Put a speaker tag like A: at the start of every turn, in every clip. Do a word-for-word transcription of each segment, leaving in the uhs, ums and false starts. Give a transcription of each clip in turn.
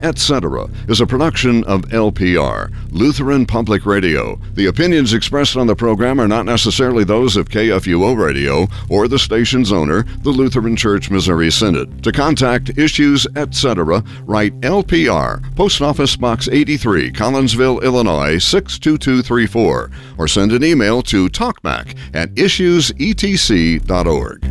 A: et cetera is a production of L P R, Lutheran Public Radio. The opinions expressed on the program are not necessarily those of K F U O Radio or the station's owner, the Lutheran Church Missouri Synod. To contact Issues, et cetera, write L P R, Post Office Box eighty-three, Collinsville, Illinois, six two two three four, or send an email to talkback at issues e t c dot org.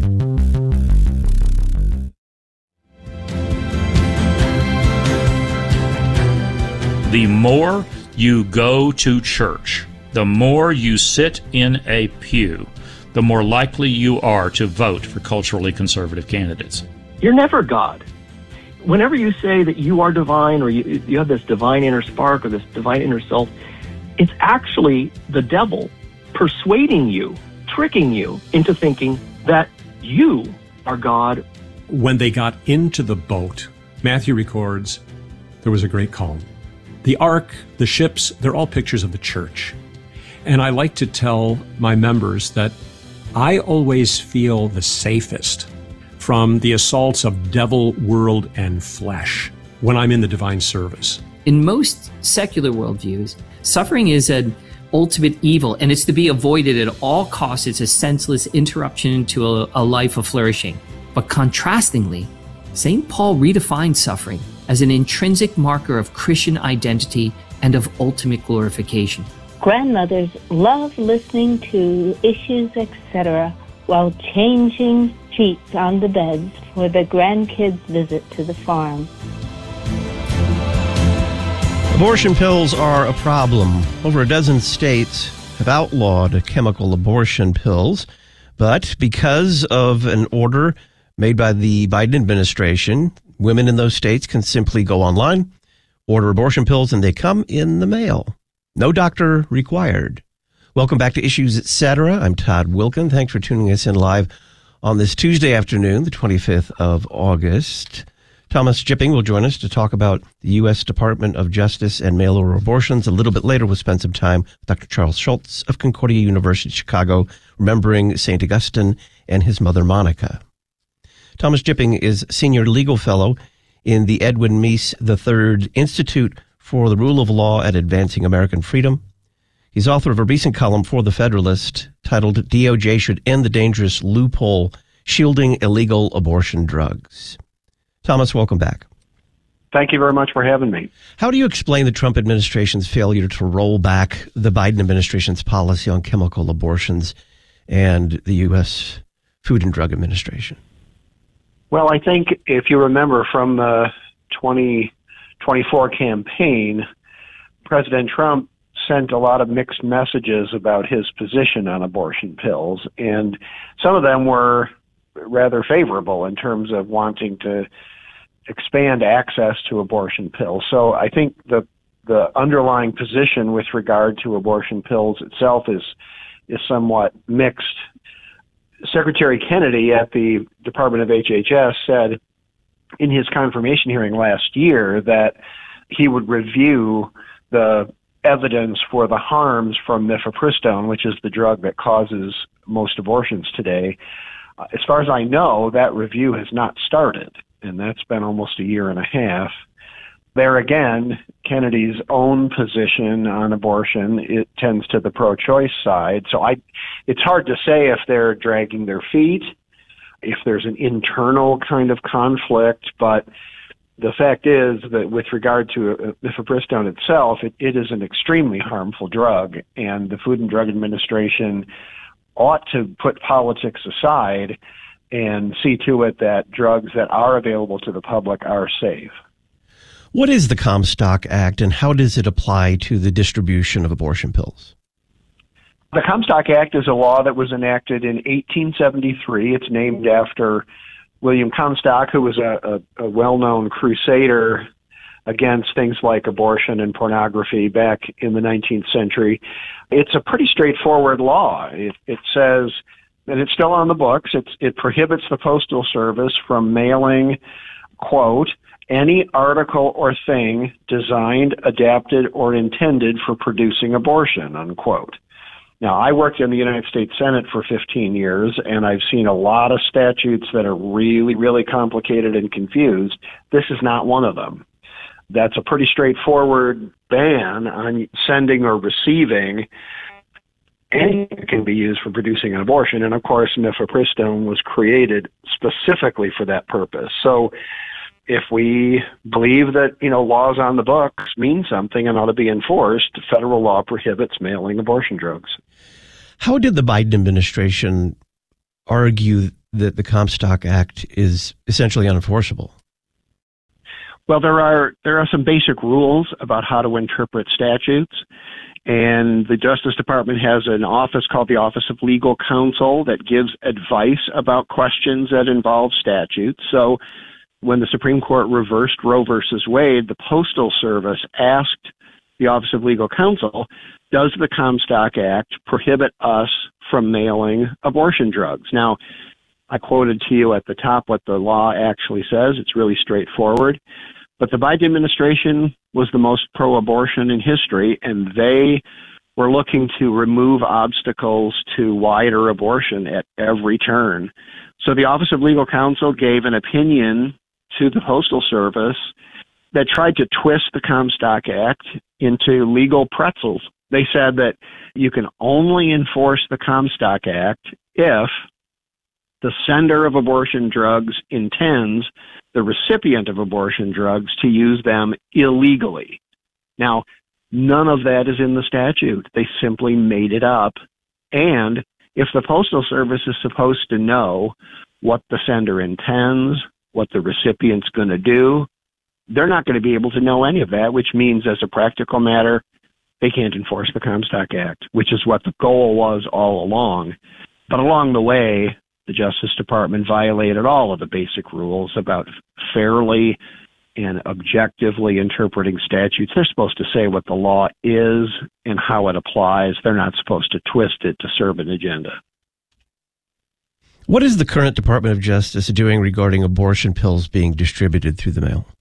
B: The more you go to church, the more you sit in a pew, the more likely you are to vote for culturally conservative candidates.
C: You're never God. Whenever you say that you are divine, or you, you have this divine inner spark or this divine inner self, it's actually the devil persuading you, tricking you into thinking that you are God.
D: When they got into the boat, Matthew records, there was a great calm. The ark, the ships, they're all pictures of the church. And I like to tell my members that I always feel the safest from the assaults of devil, world, and flesh when I'm in the divine service.
E: In most secular worldviews, suffering is an ultimate evil, and it's to be avoided at all costs. It's a senseless interruption to a, a life of flourishing. But contrastingly, Saint Paul redefined suffering as an intrinsic marker of Christian identity and of ultimate glorification.
F: Grandmothers love listening to Issues, et cetera while changing sheets on the beds for the grandkids' visit to the farm.
G: Abortion pills are a problem. Over a dozen states have outlawed chemical abortion pills, but because of an order made by the Biden administration, women in those states can simply go online, order abortion pills, and they come in the mail. No doctor required. Welcome back to Issues, et cetera. I'm Todd Wilkin. Thanks for tuning us in live on this Tuesday afternoon, the twenty-fifth of August. Thomas Jipping will join us to talk about the U S Department of Justice and mail-order abortions. A little bit later, we'll spend some time with Doctor Charles Schultz of Concordia University, Chicago, remembering Saint Augustine and his mother, Monica. Thomas Jipping is Senior Legal Fellow in the Edwin Meese the third Institute for the Rule of Law at Advancing American Freedom. He's author of a recent column for The Federalist titled D O J Should End the Dangerous Loophole Shielding Illegal Abortion Drugs. Thomas, welcome back.
H: Thank you very much for having me.
G: How do you explain the Trump administration's failure to roll back the Biden administration's policy on chemical abortions and the U S Food and Drug Administration?
H: Well, I think if you remember from the twenty twenty-four campaign, President Trump sent a lot of mixed messages about his position on abortion pills, and some of them were rather favorable in terms of wanting to expand access to abortion pills. So I think the the underlying position with regard to abortion pills itself is is somewhat mixed. Secretary Kennedy at the Department of H H S said in his confirmation hearing last year that he would review the evidence for the harms from mifepristone, which is the drug that causes most abortions today. Uh, as far as I know, that review has not started, and that's been almost a year and a half. There again, Kennedy's own position on abortion, it tends to the pro-choice side. So I, it's hard to say if they're dragging their feet, if there's an internal kind of conflict, but the fact is that with regard to uh, mifepristone itself, it, it is an extremely harmful drug, and the Food and Drug Administration ought to put politics aside and see to it that drugs that are available to the public are safe.
G: What is the Comstock Act, and how does it apply to the distribution of abortion pills?
H: The Comstock Act is a law that was enacted in eighteen seventy-three. It's named after William Comstock, who was a, a, a well-known crusader against things like abortion and pornography back in the nineteenth century. It's a pretty straightforward law. It, it says, and it's still on the books, it's, it prohibits the Postal Service from mailing, quote, any article or thing designed, adapted, or intended for producing abortion, unquote. Now, I worked in the United States Senate for fifteen years, and I've seen a lot of statutes that are really, really complicated and confused. This is not one of them. That's a pretty straightforward ban on sending or receiving anything that can be used for producing an abortion. And of course, mifepristone was created specifically for that purpose. So if we believe that, you know, laws on the books mean something and ought to be enforced, federal law prohibits mailing abortion drugs.
G: How did the Biden administration argue that the Comstock Act is essentially unenforceable?
H: Well, there are there are some basic rules about how to interpret statutes, and the Justice Department has an office called the Office of Legal Counsel that gives advice about questions that involve statutes. So when the Supreme Court reversed Roe versus Wade, the Postal Service asked the Office of Legal Counsel, does the Comstock Act prohibit us from mailing abortion drugs? Now, I quoted to you at the top what the law actually says. It's really straightforward. But the Biden administration was the most pro-abortion in history, and they were looking to remove obstacles to wider abortion at every turn. So the Office of Legal Counsel gave an opinion to the Postal Service that tried to twist the Comstock Act into legal pretzels. They said that you can only enforce the Comstock Act if the sender of abortion drugs intends the recipient of abortion drugs to use them illegally. Now, none of that is in the statute. They simply made it up. And if the Postal Service is supposed to know what the sender intends, what the recipient's going to do, they're not going to be able to know any of that, which means as a practical matter, they can't enforce the Comstock Act, which is what the goal was all along. But along the way, the Justice Department violated all of the basic rules about fairly and objectively interpreting statutes. They're supposed to say what the law is and how it applies. They're not supposed to twist it to serve an agenda.
G: What is the current Department of Justice doing regarding abortion pills being distributed through the mail?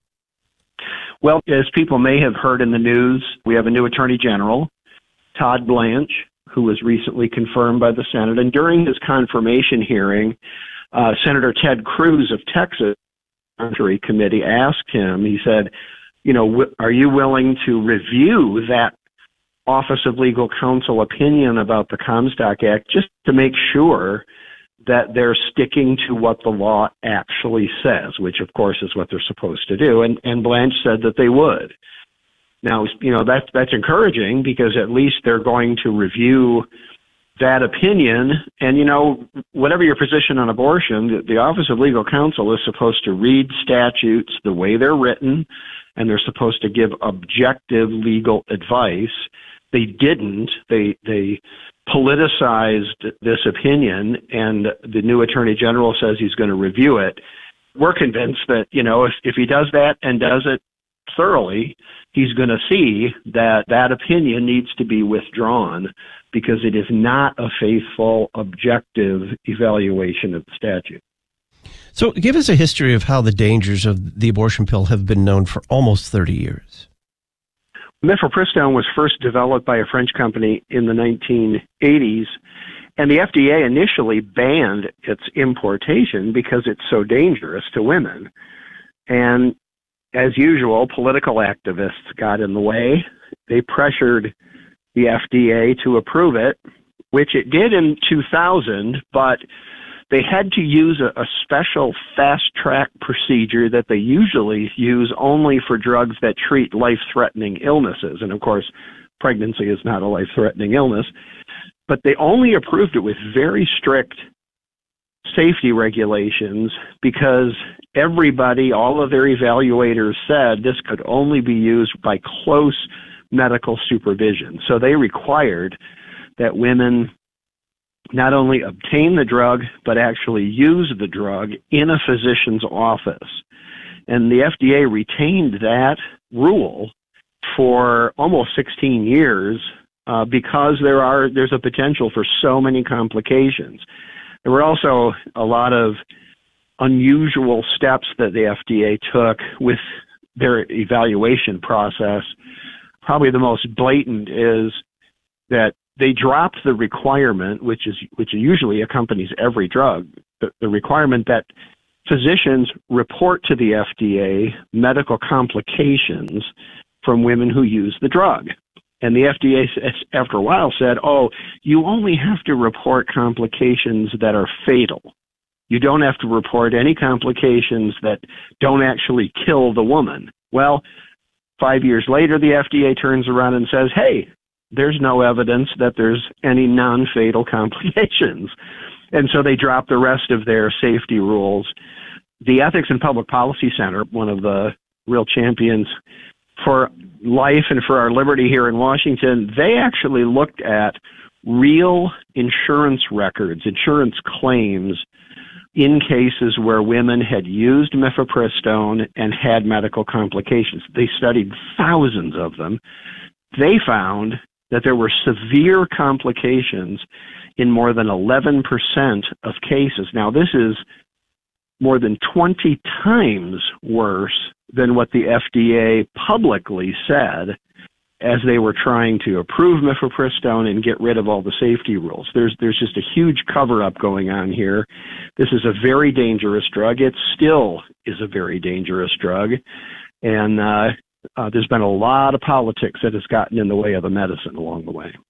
H: Well, as people may have heard in the news, we have a new Attorney General, Todd Blanche, who was recently confirmed by the Senate. And during his confirmation hearing, uh, Senator Ted Cruz of Texas, Parliamentary Committee, asked him, he said, you know, w- are you willing to review that Office of Legal Counsel opinion about the Comstock Act just to make sure that they're sticking to what the law actually says, which of course is what they're supposed to do. And, and Blanche said that they would. Now, you know, that's, that's encouraging because at least they're going to review that opinion. And, you know, whatever your position on abortion, the, the Office of Legal Counsel is supposed to read statutes the way they're written, and they're supposed to give objective legal advice. They didn't. They, they politicized this opinion, and the new Attorney General says he's going to review it. We're convinced that, you know, if, if he does that and does it thoroughly, he's going to see that that opinion needs to be withdrawn because it is not a faithful, objective evaluation of the statute.
G: So give us a history of how the dangers of the abortion pill have been known for almost thirty years.
H: Mifepristone was first developed by a French company in the nineteen eighties, and the F D A initially banned its importation because it's so dangerous to women. And as usual, political activists got in the way. They pressured the F D A to approve it, which it did in two thousand, but they had to use a, a special fast-track procedure that they usually use only for drugs that treat life-threatening illnesses. And of course, pregnancy is not a life-threatening illness. But they only approved it with very strict safety regulations because everybody, all of their evaluators said this could only be used by close medical supervision. So they required that women not only obtain the drug, but actually use the drug in a physician's office. And the F D A retained that rule for almost sixteen years uh, because there are there's a potential for so many complications. There were also a lot of unusual steps that the F D A took with their evaluation process. Probably the most blatant is that they dropped the requirement, which is which usually accompanies every drug, the, the requirement that physicians report to the F D A medical complications from women who use the drug. And the F D A, after a while, said, oh, you only have to report complications that are fatal. You don't have to report any complications that don't actually kill the woman. Well, five years later, the F D A turns around and says, hey, there's no evidence that there's any non-fatal complications. And so they drop the rest of their safety rules. The Ethics and Public Policy Center, one of the real champions for life and for our liberty here in Washington, they actually looked at real insurance records, insurance claims in cases where women had used mifepristone and had medical complications. They studied thousands of them. They found that there were severe complications in more than eleven percent of cases. Now, this is more than twenty times worse than what the F D A publicly said as they were trying to approve mifepristone and get rid of all the safety rules. There's there's just a huge cover-up going on here. This is a very dangerous drug. It still is a very dangerous drug. And uh, uh, there's been a lot of politics that has gotten in the way of the medicine along the way.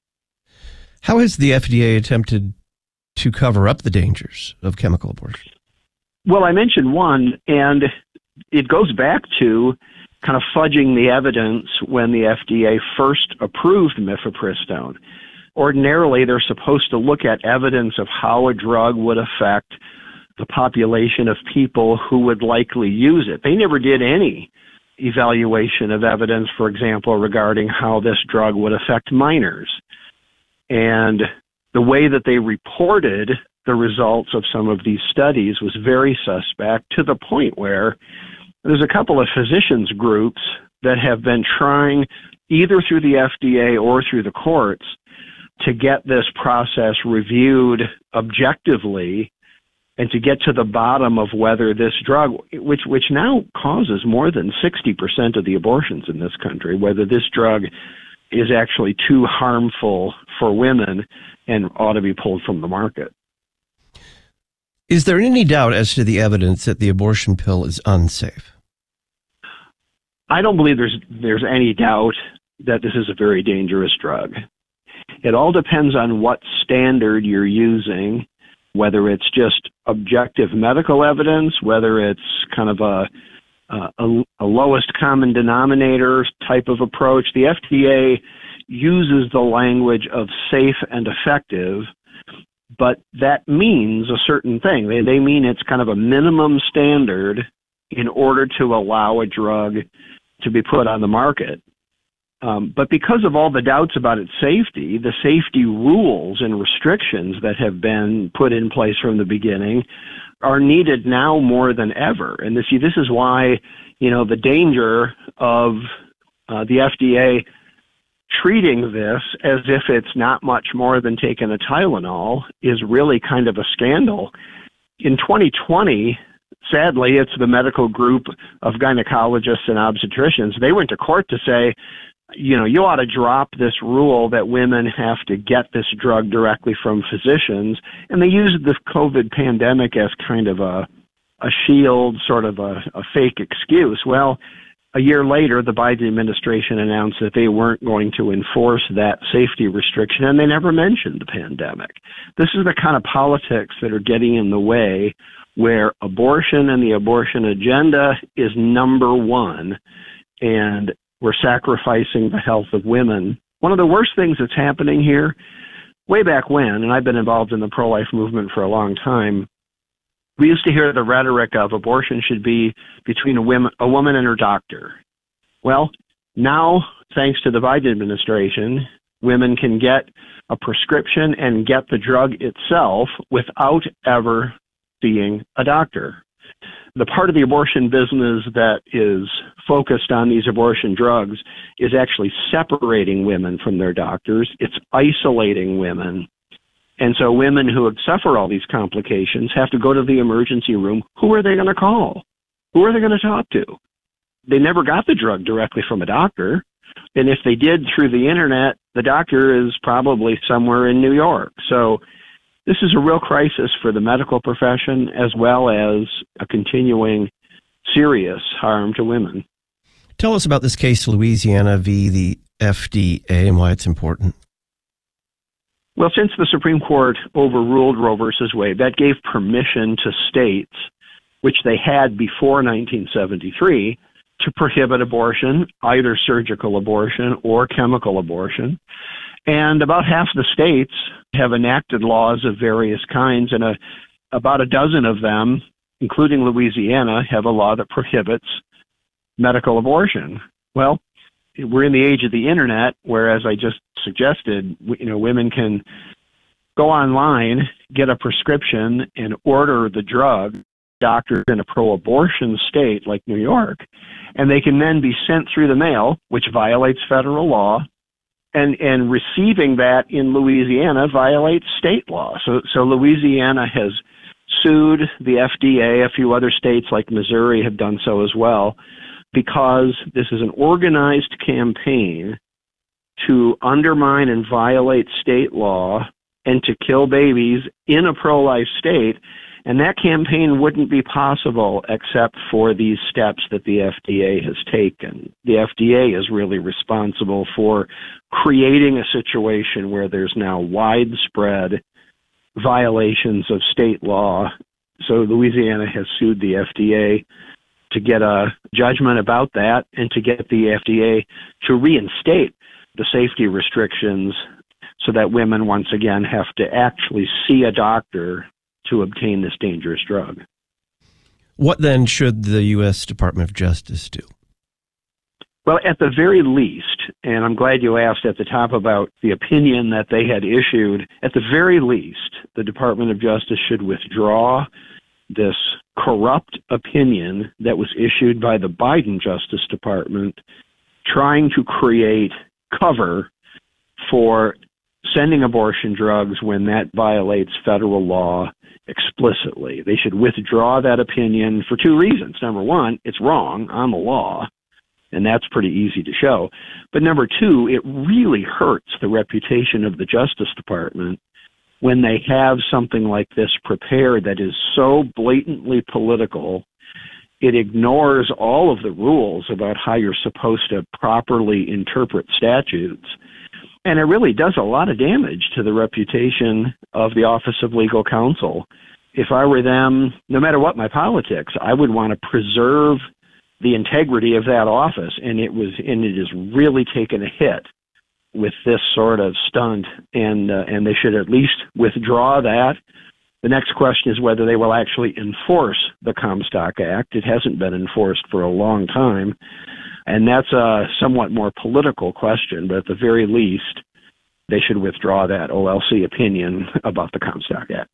G: How has the F D A attempted to cover up the dangers of chemical abortion?
H: Well, I mentioned one, and it goes back to kind of fudging the evidence when the F D A first approved mifepristone. Ordinarily, they're supposed to look at evidence of how a drug would affect the population of people who would likely use it. They never did any evaluation of evidence, for example, regarding how this drug would affect minors. And the way that they reported the results of some of these studies was very suspect, to the point where there's a couple of physicians groups that have been trying, either through the F D A or through the courts, to get this process reviewed objectively and to get to the bottom of whether this drug, which which now causes more than sixty percent of the abortions in this country, whether this drug is actually too harmful for women and ought to be pulled from the market.
G: Is there any doubt as to the evidence that the abortion pill is unsafe?
H: I don't believe there's there's any doubt that this is a very dangerous drug. It all depends on what standard you're using, whether it's just objective medical evidence, whether it's kind of a a, a lowest common denominator type of approach. The F D A uses the language of safe and effective, but that means a certain thing. They, they mean it's kind of a minimum standard in order to allow a drug to be put on the market. Um, but because of all the doubts about its safety, the safety rules and restrictions that have been put in place from the beginning are needed now more than ever. And this, this is why, you know, the danger of uh, the F D A treating this as if it's not much more than taking a Tylenol is really kind of a scandal. In twenty twenty, sadly, it's the medical group of gynecologists and obstetricians. They went to court to say, you know, you ought to drop this rule that women have to get this drug directly from physicians. And they used the COVID pandemic as kind of a, a shield, sort of a, a fake excuse. Well, a year later, the Biden administration announced that they weren't going to enforce that safety restriction, and they never mentioned the pandemic. This is the kind of politics that are getting in the way, where abortion and the abortion agenda is number one, and we're sacrificing the health of women. One of the worst things that's happening here, way back when, and I've been involved in the pro-life movement for a long time, we used to hear the rhetoric of abortion should be between a woman, a woman and her doctor. Well, now, thanks to the Biden administration, women can get a prescription and get the drug itself without ever seeing a doctor. The part of the abortion business that is focused on these abortion drugs is actually separating women from their doctors. It's isolating women. And so women who suffer all these complications have to go to the emergency room. Who are they going to call? Who are they going to talk to? They never got the drug directly from a doctor. And if they did through the internet, the doctor is probably somewhere in New York. So this is a real crisis for the medical profession as well as a continuing serious harm to women.
G: Tell us about this case, Louisiana v. the F D A, and why it's important.
H: Well, since the Supreme Court overruled Roe versus Wade, that gave permission to states, which they had before nineteen seventy-three, to prohibit abortion, either surgical abortion or chemical abortion. And about half the states have enacted laws of various kinds, and a, about a dozen of them, including Louisiana, have a law that prohibits medical abortion. Well, we're in the age of the internet, where, as I just suggested, you know, women can go online, get a prescription, and order the drug. Doctors in a pro-abortion state like New York, and they can then be sent through the mail, which violates federal law, and and receiving that in Louisiana violates state law. So so Louisiana has sued the F D A. A few other states like Missouri have done so as well, because this is an organized campaign to undermine and violate state law and to kill babies in a pro-life state. And that campaign wouldn't be possible except for these steps that the F D A has taken. The F D A is really responsible for creating a situation where there's now widespread violations of state law. So Louisiana has sued the F D A to get a judgment about that and to get the F D A to reinstate the safety restrictions so that women once again have to actually see a doctor to obtain this dangerous drug.
G: What then should the U S Department of Justice do?
H: Well, at the very least, and I'm glad you asked at the top about the opinion that they had issued, at the very least, the Department of Justice should withdraw this corrupt opinion that was issued by the Biden Justice Department trying to create cover for sending abortion drugs when that violates federal law explicitly. They should withdraw that opinion for two reasons. Number one, it's wrong on the law, and that's pretty easy to show. But number two, it really hurts the reputation of the Justice Department when they have something like this prepared that is so blatantly political. It ignores all of the rules about how you're supposed to properly interpret statutes. And it really does a lot of damage to the reputation of the Office of Legal Counsel. If I were them, no matter what my politics, I would want to preserve the integrity of that office. And it was, and it has really taken a hit with this sort of stunt. And uh, and they should at least withdraw that. The next question is whether they will actually enforce the Comstock Act. It hasn't been enforced for a long time. And that's a somewhat more political question, but at the very least, they should withdraw that O L C opinion about the Comstock Act.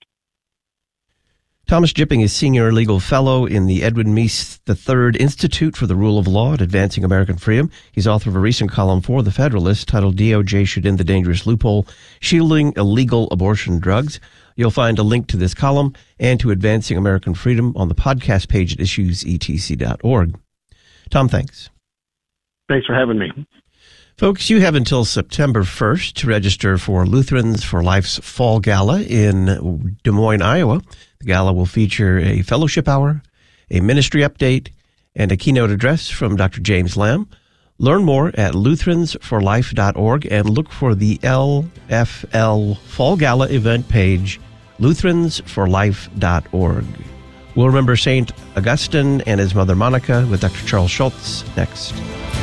G: Thomas Jipping is Senior Legal Fellow in the Edwin Meese the third Institute for the Rule of Law at Advancing American Freedom. He's author of a recent column for The Federalist titled D O J Should End the Dangerous Loophole, Shielding Illegal Abortion Drugs. You'll find a link to this column and to Advancing American Freedom on the podcast page at issues e t c dot org. Tom, thanks.
H: Thanks for having me.
G: Folks, you have until September first to register for Lutherans for Life's Fall Gala in Des Moines, Iowa. The gala will feature a fellowship hour, a ministry update, and a keynote address from Doctor James Lamb. Learn more at lutherans for life dot org and look for the L F L Fall Gala event page, lutherans for life dot org. We'll remember Saint Augustine and his mother Monica with Doctor Charles Schultz next.